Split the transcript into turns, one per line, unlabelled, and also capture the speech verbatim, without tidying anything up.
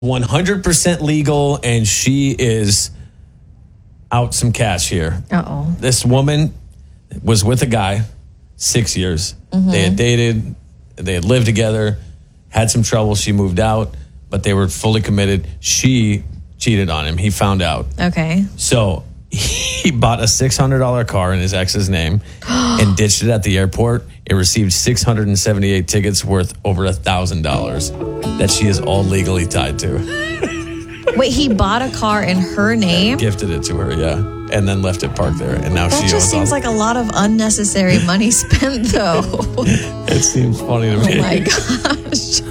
one hundred percent legal, and she is out some cash here.
Uh-oh.
This woman was with a guy six years. Mm-hmm. They had dated. They had lived together, had some trouble. She moved out, but they were fully committed. She cheated on him. He found out.
Okay.
So he bought a six hundred dollars car in his ex's name and ditched it at the airport. It received six hundred seventy-eight tickets worth over one thousand dollars that she is all legally tied to.
Wait, he bought a car in her name?
Gifted it to her, yeah. And then left it parked there. And now
that
she owns
just seems
all-
like a lot of unnecessary money spent, though.
It seems funny to me.
Oh, my gosh.